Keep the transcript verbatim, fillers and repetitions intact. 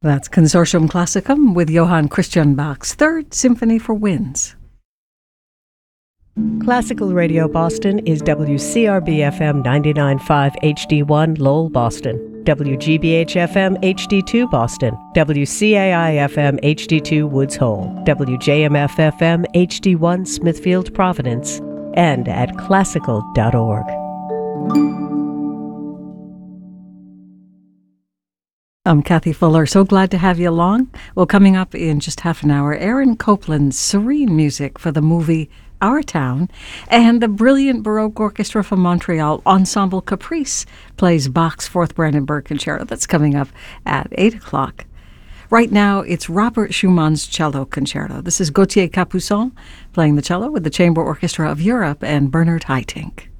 That's Consortium Classicum with Johann Christian Bach's Third Symphony for Winds. Classical Radio Boston is W C R B F M ninety-nine point five H D one Lowell, Boston, W G B H F M H D two Boston, W C A I F M H D two Woods Hole, W J M F F M H D one Smithfield, Providence, and at classical dot org. I'm Kathy Fuller. So glad to have you along. Well, coming up in just half an hour, Aaron Copland's serene music for the movie Our Town, and the brilliant Baroque Orchestra from Montreal, Ensemble Caprice, plays Bach's Fourth Brandenburg Concerto. That's coming up at eight o'clock. Right now, it's Robert Schumann's Cello Concerto. This is Gauthier Capuçon playing the cello with the Chamber Orchestra of Europe and Bernard Haitink.